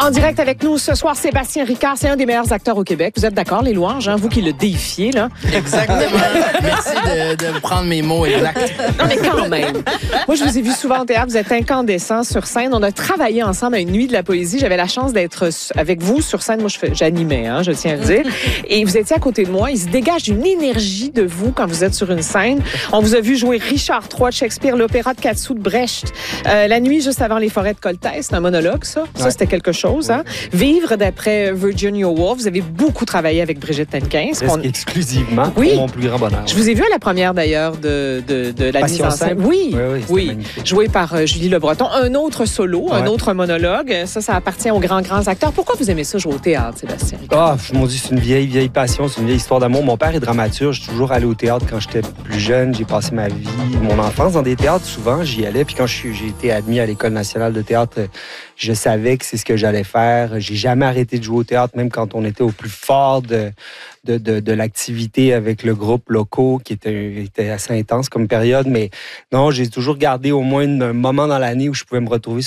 En direct avec nous ce soir, Sébastien Ricard, c'est un des meilleurs acteurs au Québec. Vous êtes d'accord, les louanges, hein? Vous qui le déifiez, là? Exactement. Merci de prendre mes mots exacts. Non, mais quand même. Moi, je vous ai vu souvent au théâtre. Vous êtes incandescent sur scène. On a travaillé ensemble à une nuit de la poésie. J'avais la chance d'être avec vous sur scène. Moi, j'animais, hein, je tiens à le dire. Et vous étiez à côté de moi. Il se dégage une énergie de vous quand vous êtes sur une scène. On vous a vu jouer Richard III de Shakespeare, l'opéra de Katsu de Brecht. La nuit juste avant les forêts de Coltès. C'est un monologue, ça. Ça, c'était quelque chose. Hein? Vivre d'après Virginia Woolf. Vous avez beaucoup travaillé avec Brigitte Tenquin. Exclusivement pour mon plus grand bonheur. Je vous ai vu à la première, d'ailleurs, de la mise en scène. Oui. Joué par Julie Le Breton. Un autre solo, un autre monologue. Ça appartient aux grands acteurs. Pourquoi vous aimez ça jouer au théâtre, Sébastien? Ah, mon Dieu, c'est une vieille passion. C'est une vieille histoire d'amour. Mon père est dramaturge. Je suis toujours allé au théâtre quand j'étais plus jeune. J'ai passé ma vie, mon enfance dans des théâtres. Souvent, j'y allais. Puis quand j'ai été admis à l'École nationale de théâtre, je savais que c'est ce que j'allais faire. J'ai jamais arrêté de jouer au théâtre, même quand on était au plus fort de l'activité avec le groupe locaux, qui était assez intense comme période. Mais non, j'ai toujours gardé au moins un moment dans l'année où je pouvais me retrouver